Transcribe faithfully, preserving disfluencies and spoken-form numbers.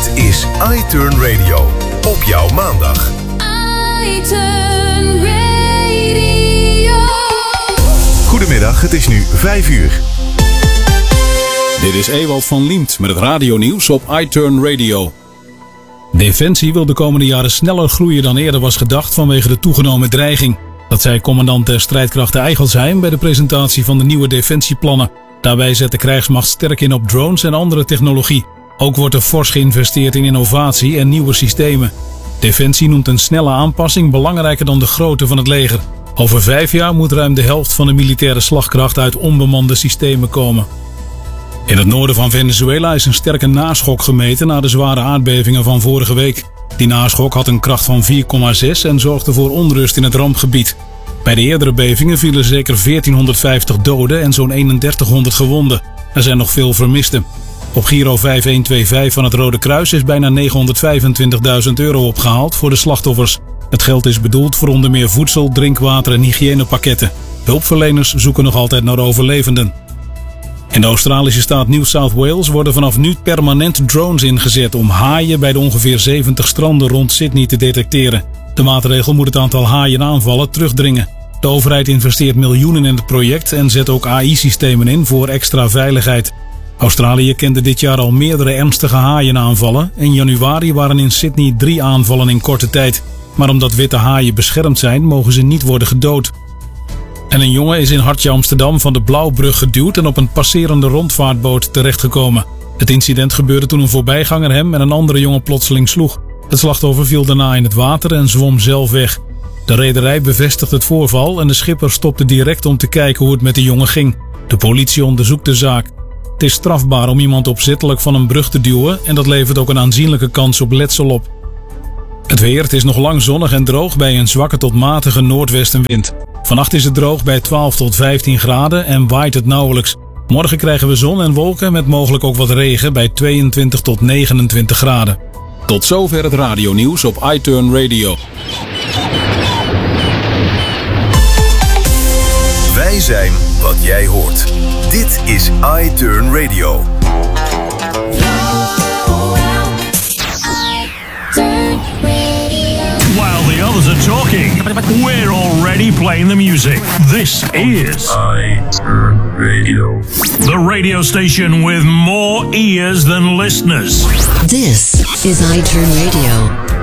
Dit is iTurn Radio. Op jouw maandag. iTurn Radio. Goedemiddag, het is nu vijf uur. Dit is Ewald van Liemt met het radionieuws op iTurn Radio. Defensie wil de komende jaren sneller groeien dan eerder was gedacht vanwege de toegenomen dreiging. Dat zei commandant der strijdkrachten Eigelsheim bij de presentatie van de nieuwe defensieplannen. Daarbij zet de krijgsmacht sterk in op drones en andere technologie. Ook wordt er fors geïnvesteerd in innovatie en nieuwe systemen. Defensie noemt een snelle aanpassing belangrijker dan de grootte van het leger. Over vijf jaar moet ruim de helft van de militaire slagkracht uit onbemande systemen komen. In het noorden van Venezuela is een sterke naschok gemeten na de zware aardbevingen van vorige week. Die naschok had een kracht van vier komma zes en zorgde voor onrust in het rampgebied. Bij de eerdere bevingen vielen zeker veertienhonderdvijftig doden en zo'n eenendertighonderd gewonden. Er zijn nog veel vermisten. Op Giro vijf een twee vijf van het Rode Kruis is bijna negenhonderdvijfentwintigduizend euro opgehaald voor de slachtoffers. Het geld is bedoeld voor onder meer voedsel, drinkwater en hygiënepakketten. Hulpverleners zoeken nog altijd naar overlevenden. In de Australische staat New South Wales worden vanaf nu permanent drones ingezet om haaien bij de ongeveer zeventig stranden rond Sydney te detecteren. De maatregel moet het aantal haaienaanvallen terugdringen. De overheid investeert miljoenen in het project en zet ook A I-systemen in voor extra veiligheid. Australië kende dit jaar al meerdere ernstige haaienaanvallen. In januari waren in Sydney drie aanvallen in korte tijd. Maar omdat witte haaien beschermd zijn, mogen ze niet worden gedood. En een jongen is in Hartje Amsterdam van de Blauwbrug geduwd en op een passerende rondvaartboot terechtgekomen. Het incident gebeurde toen een voorbijganger hem en een andere jongen plotseling sloeg. Het slachtoffer viel daarna in het water en zwom zelf weg. De rederij bevestigt het voorval en de schipper stopte direct om te kijken hoe het met de jongen ging. De politie onderzoekt de zaak. Het is strafbaar om iemand opzettelijk van een brug te duwen en dat levert ook een aanzienlijke kans op letsel op. Het weer, het is nog lang zonnig en droog bij een zwakke tot matige noordwestenwind. Vannacht is het droog bij twaalf tot vijftien graden en waait het nauwelijks. Morgen krijgen we zon en wolken met mogelijk ook wat regen bij tweeëntwintig tot negenentwintig graden. Tot zover het radionieuws op iTurn Radio. Wij zijn wat jij hoort. Dit is iTurn Radio. While the others are talking, we're already playing the music. This is iTurn Radio. The radio station with more ears than listeners. This is iTurn Radio.